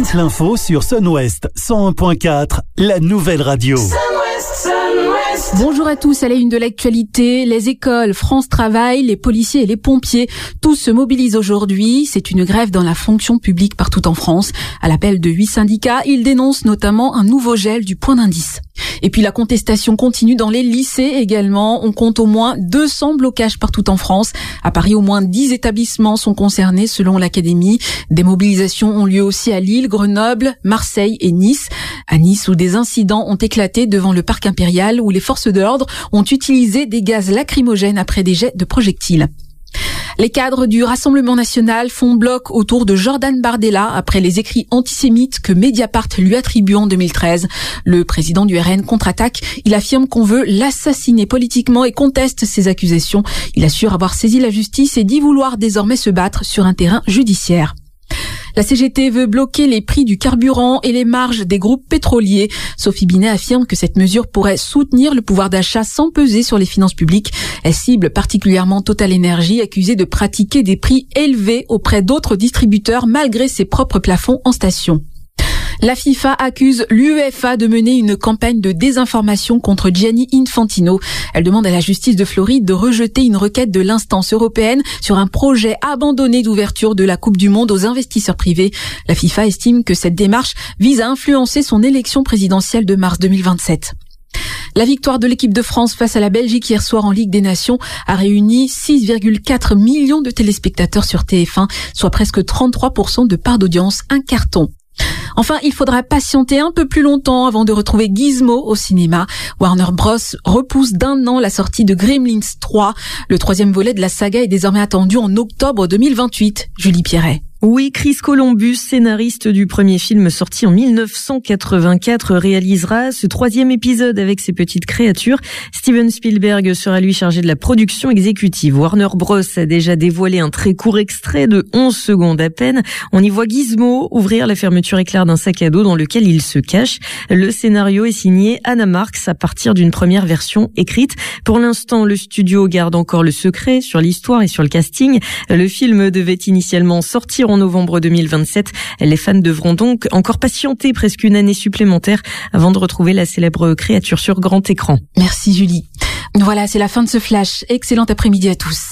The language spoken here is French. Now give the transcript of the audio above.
toute l'info sur Sun-Ouest 101.4, la nouvelle radio. Bonjour à tous, à la une de l'actualité, les écoles, France Travail, les policiers et les pompiers, tous se mobilisent aujourd'hui. C'est une grève dans la fonction publique partout en France. À l'appel de 8 syndicats, ils dénoncent notamment un nouveau gel du point d'indice. Et puis la contestation continue dans les lycées également. On compte au moins 200 blocages partout en France. À Paris, au moins 10 établissements sont concernés selon l'Académie. Des mobilisations ont lieu aussi à Lille, Grenoble, Marseille et Nice. À Nice, où des incidents ont éclaté devant le parc impérial, où les forces de l'ordre ont utilisé des gaz lacrymogènes après des jets de projectiles. Les cadres du Rassemblement national font bloc autour de Jordan Bardella après les écrits antisémites que Mediapart lui attribue en 2013. Le président du RN contre-attaque. Il affirme qu'on veut l'assassiner politiquement et conteste ces accusations. Il assure avoir saisi la justice et dit vouloir désormais se battre sur un terrain judiciaire. La CGT veut bloquer les prix du carburant et les marges des groupes pétroliers. Sophie Binet affirme que cette mesure pourrait soutenir le pouvoir d'achat sans peser sur les finances publiques. Elle cible particulièrement Total Energy, accusée de pratiquer des prix élevés auprès d'autres distributeurs malgré ses propres plafonds en station. La FIFA accuse l'UEFA de mener une campagne de désinformation contre Gianni Infantino. Elle demande à la justice de Floride de rejeter une requête de l'instance européenne sur un projet abandonné d'ouverture de la Coupe du Monde aux investisseurs privés. La FIFA estime que cette démarche vise à influencer son élection présidentielle de mars 2027. La victoire de l'équipe de France face à la Belgique hier soir en Ligue des Nations a réuni 6,4 millions de téléspectateurs sur TF1, soit presque 33% de part d'audience, un carton. Enfin, il faudra patienter un peu plus longtemps avant de retrouver Gizmo au cinéma. Warner Bros. Repousse d'1 an la sortie de Gremlins 3. Le 3e volet de la saga est désormais attendu en octobre 2028. Julie Pierret. Oui, Chris Columbus, scénariste du premier film sorti en 1984, réalisera ce 3e épisode avec ses petites créatures. Steven Spielberg sera lui chargé de la production exécutive. Warner Bros. A déjà dévoilé un très court extrait de 11 secondes à peine. On y voit Gizmo ouvrir la fermeture éclair d'un sac à dos dans lequel il se cache. Le scénario est signé Anna Marks à partir d'une première version écrite. Pour l'instant, le studio garde encore le secret sur l'histoire et sur le casting. Le film devait initialement sortir en novembre 2027. Les fans devront donc encore patienter presque une année supplémentaire avant de retrouver la célèbre créature sur grand écran. Merci Julie. Voilà, c'est la fin de ce flash. Excellent après-midi à tous.